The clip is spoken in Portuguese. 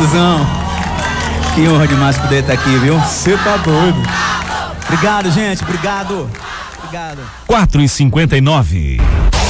Duduzão. Que honra demais poder estar aqui, viu? Você tá doido. Obrigado, gente. Obrigado. 4h59.